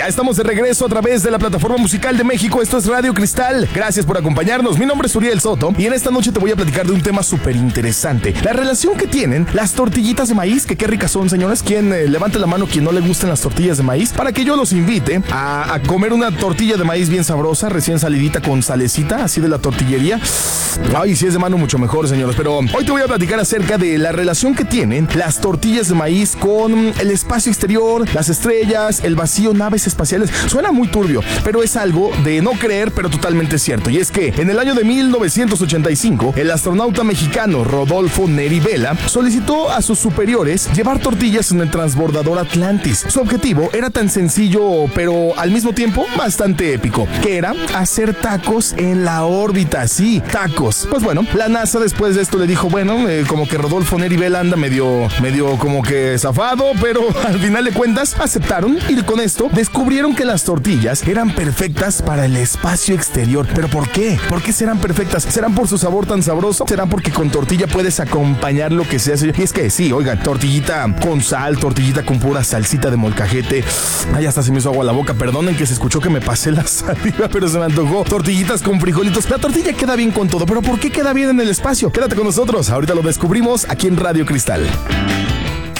Ya estamos de regreso a través de la plataforma musical de México. Esto es Radio Cristal. Gracias por acompañarnos. Mi nombre es Uriel Soto y en esta noche te voy a platicar de un tema súper interesante. La relación que tienen las tortillitas de maíz, que qué ricas son, señores. ¿Quién levante la mano quien no le gustan las tortillas de maíz? Para que yo los invite a comer una tortilla de maíz bien sabrosa, recién salidita con salecita, así de la tortillería. Ay, si es de mano mucho mejor, señores. Pero hoy te voy a platicar acerca de la relación que tienen las tortillas de maíz con el espacio exterior, las estrellas, el vacío, naves espaciales. Suena muy turbio, pero es algo de no creer, pero totalmente cierto. Y es que en el año de 1985, el astronauta mexicano Rodolfo Neri Vela solicitó a sus superiores llevar tortillas en el transbordador Atlantis. Su objetivo era tan sencillo, pero al mismo tiempo bastante épico, que era hacer tacos en la órbita. Sí, tacos. Pues bueno, la NASA después de esto le dijo, bueno, como que Rodolfo Neri Vela anda medio como que zafado, pero al final de cuentas aceptaron y con esto descubrieron que las tortillas eran perfectas para el espacio exterior. ¿Pero por qué? ¿Por qué serán perfectas? ¿Serán por su sabor tan sabroso? ¿Serán porque con tortilla puedes acompañar lo que sea? Y es que sí, oigan, tortillita con sal, tortillita con pura salsita de molcajete. Ay, hasta se me hizo agua la boca. Perdonen que se escuchó que me pasé la saliva, pero se me antojó. Tortillitas con frijolitos. La tortilla queda bien con todo, pero ¿por qué queda bien en el espacio? Quédate con nosotros, ahorita lo descubrimos aquí en Radio Cristal.